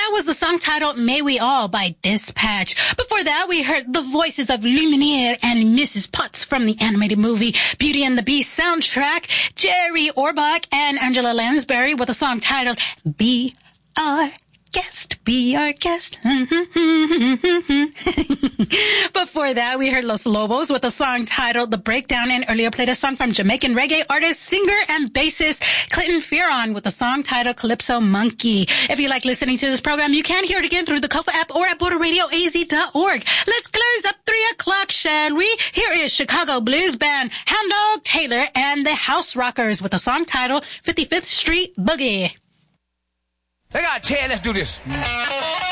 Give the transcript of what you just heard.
That was the song titled May We All by Dispatch. Before that, we heard the voices of Lumineer and Mrs. Potts from the animated movie Beauty and the Beast soundtrack, Jerry Orbach and Angela Lansbury with a song titled Be Our Guest, Be Our Guest. Before that, we heard Los Lobos with a song titled The Breakdown, and earlier played a song from Jamaican reggae artist, singer, and bassist Clinton Fearon with a song titled Calypso Monkey. If you like listening to this program, you can hear it again through the Kofa app or at BorderRadioAZ.org. Let's close up 3 o'clock, shall we? Here is Chicago blues band Hound Dog Taylor and the House Rockers with a song titled 55th Street Boogie. I got a chair, let's do this.